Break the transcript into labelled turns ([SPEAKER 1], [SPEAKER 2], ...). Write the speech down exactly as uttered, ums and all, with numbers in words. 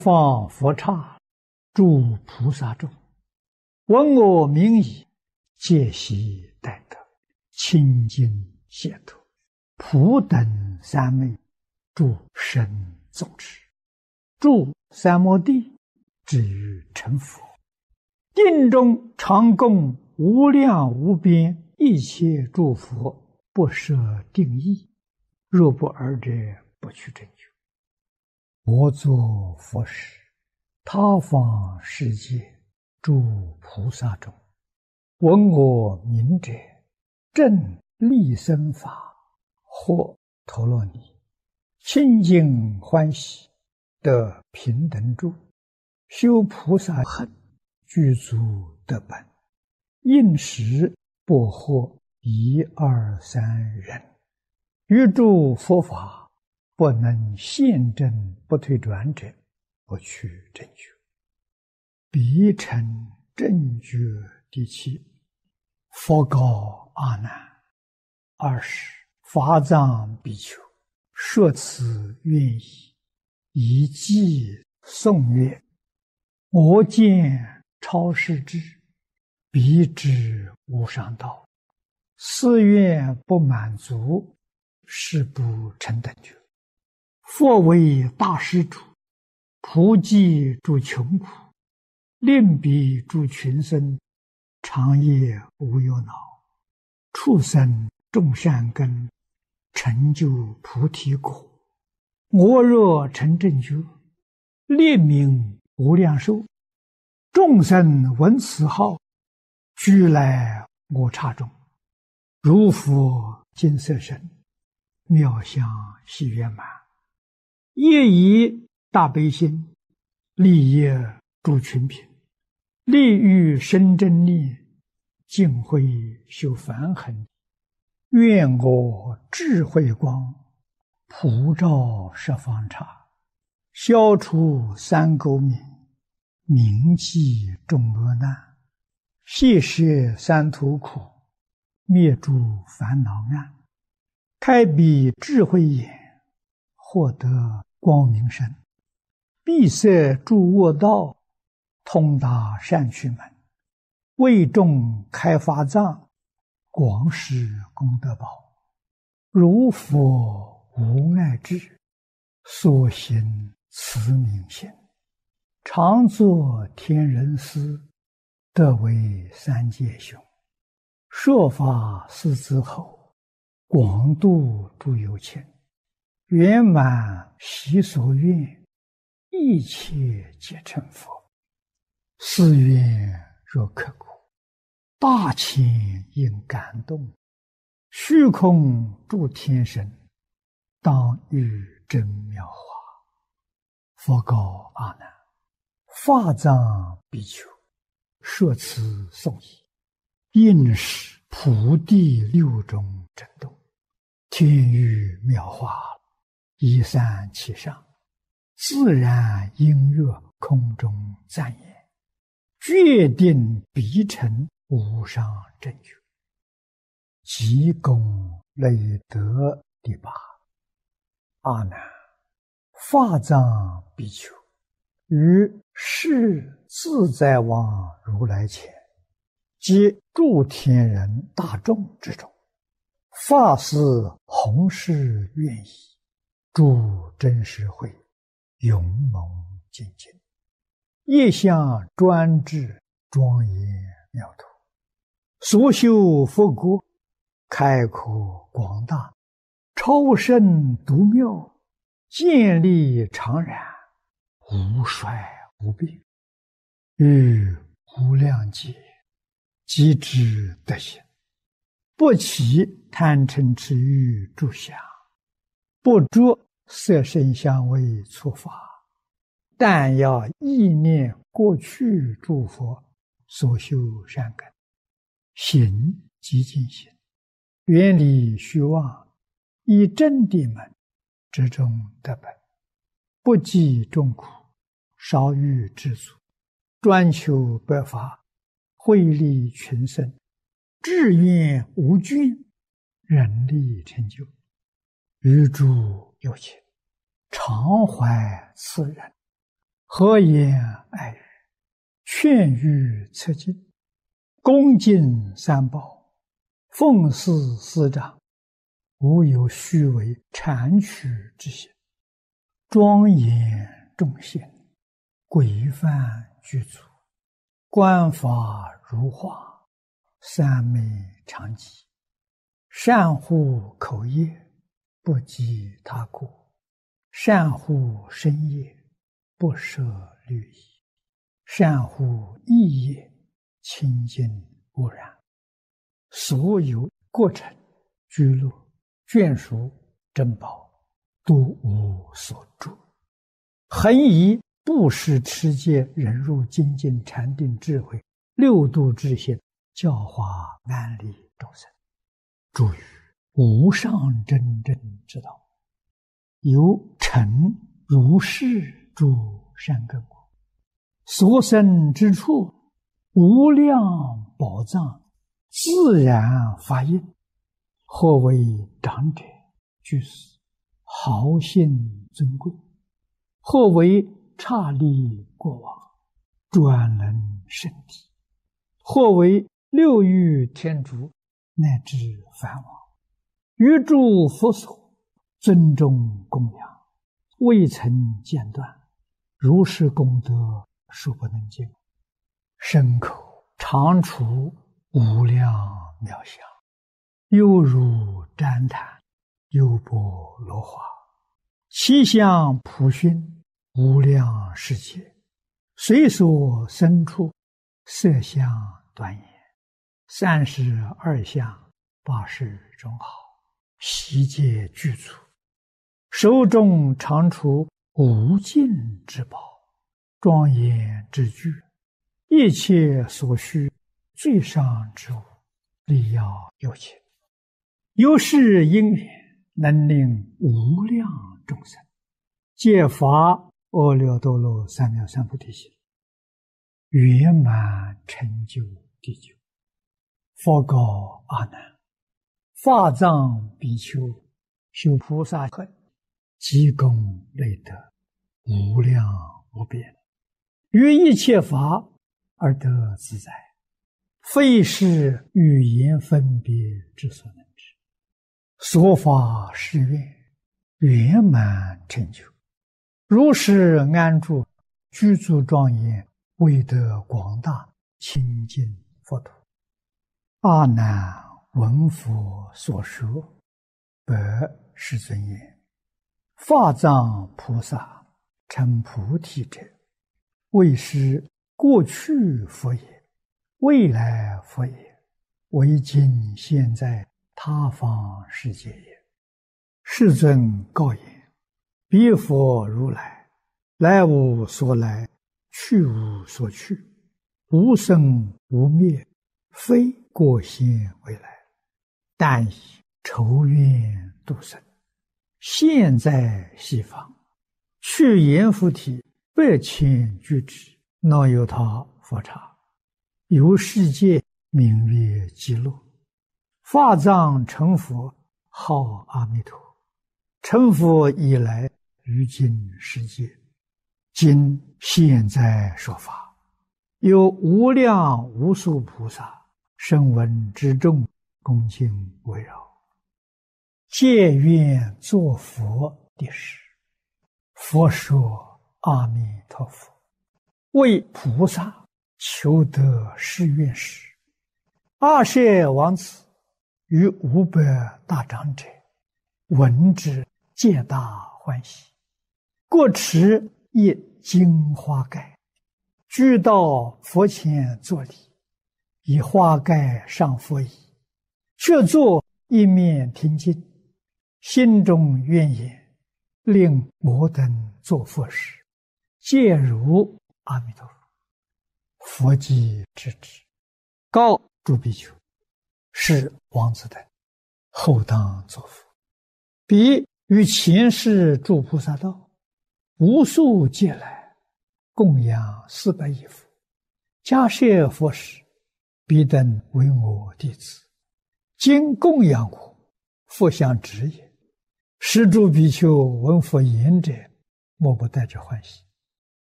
[SPEAKER 1] 放佛刹，诸菩萨众，闻我名已，皆悉待得，清净解脱，普等三昧，诸神众持，住三摩地，至于成佛。定中常供无量无边一切诸佛，不设定义，若不尔者，不去成就。我作佛时，他方世界诸菩萨中，闻我名者，正利生法，或陀罗尼，清净欢喜，得平等住，修菩萨行，具足得本，应时不获一二三人，于诸佛法不能现证不退转者，不去正觉。彼成正觉第七。佛告阿难：二十法藏比丘，说此愿意，以偈颂曰：我见超世智，彼知无上道，誓愿不满足，誓不成等觉。佛为大施主，普济诸穷苦，令彼诸群生，长夜无忧恼，畜生种善根，成就菩提果。我若成正觉，列名无量寿，众生闻此号，俱来我刹中，如佛金色身，妙相喜圆满，业以大悲心，利益诸群品，利欲生真力，净慧修梵行。愿我智慧光，普照十方刹，消除三垢冥，铭记众恶难，谢摄三途苦，灭诸烦恼暗，开彼智慧眼，获得光明身，闭塞诸恶道，通达善趣门，为众开法藏，广施功德宝。如佛无碍智，所行慈悯心，常作天人师，得为三界雄。说法四子后，广度诸有情，圆满习所愿，一切皆成佛。誓愿若刻苦，大千应感动，虚空诸天神，当遇真妙法。佛告阿难：法藏比丘，说此颂已，应是普地六种震动，天雨妙法，一散其上，自然音乐空中赞言，决定必成无上正觉。即功累德第八。阿难，法藏比丘，于世自在王如来前，及诸天人大众之中，发誓弘誓愿意，诸真实会，勇猛精进，业相专制，庄严妙土，所修佛国，开阔广大，超胜独妙，建立常然，无衰无变，于无量劫，即知得行，不起贪嗔痴欲诸想，不着色声香味触法，但要意念过去诸佛所修善根，行即净行，远离虚妄，以真谛门，之中得本，不计众苦，少欲知足，专求百法，惠利群生，志愿无倦，人力成就。于诸有情，常怀此人， 和颜爱语，劝喻策进，恭敬三宝，奉事师长，无有虚伪谄曲之心，庄严众贤，规范具足，观法如画，三昧常寂，善护口业，不及他过，善护身业，不舍律仪，善护意业，清净无染。所有过程、居乐、眷属、珍宝，都无所著。恒以布施、持戒、忍辱、精进、禅定、智慧六度之心，教化安利众生，助于无上真正之道，由成如是诸善根果，所生之处，无量宝藏自然发应，或为长者居士，豪信尊贵；或为刹利国王，专能圣体；或为六欲天竺，乃至梵王，于诸佛所尊重供养，未曾间断，如是功德数不能尽，身口常处无量妙相，犹如旃檀，优波罗花，其相普熏，无量世界，随所生处，色相端严，三十二相，八十种好，悉皆具足，手中常处无尽之宝，庄严之具，一切所需最上之物，力要有情，由是因缘，能令无量众生皆发阿耨多罗三藐三菩提心，圆满成就地久。佛告阿难：法藏比丘修菩萨恨，积功累德，无量无边，于一切法而得自在，非是语言分别之所能知。所发誓愿，圆满成就，如是安住，居住庄严，为得广大清净佛土。阿难闻佛所说，白世尊言：法藏菩萨成菩提者，为是过去佛也，未来佛也，为今现在他方世界也。世尊告言：彼佛如来，来无所来，去无所去，无生无灭，非过现未来，但以仇怨度生，现在西方，去阎浮提百千俱胝，那由他佛刹，由世界名曰极乐。法藏成佛，号阿弥陀。成佛以来，于今世界，今现在说法，有无量无数菩萨声闻之众，恭敬围绕，皆愿作佛的事。佛说阿弥陀佛，为菩萨求得誓愿时，阿舍王子与五百大长者闻之，皆大欢喜，各持一金花盖，俱到佛前作礼，以花盖上佛椅，却坐一面听经，心中愿言：令我等作佛时，皆如阿弥陀佛。佛即知之，告诸比丘：是王子等后当作佛。彼于前世诸菩萨道，无数劫来，供养四百亿佛，迦叶佛时，彼等为我弟子，今供养我，佛相指也。是诸比丘闻佛言者，莫不带着欢喜。